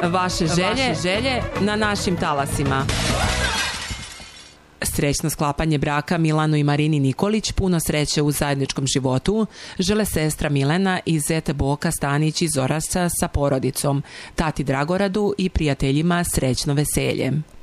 Vaše želje na našim talasima. Srećno sklapanje braka Milanu i Marini Nikolić, puno sreće u zajedničkom životu, žele sestra Milena i zet Boka Stanić iz Orašca sa porodicom, tati Dragoradu i prijateljima srećno veselje.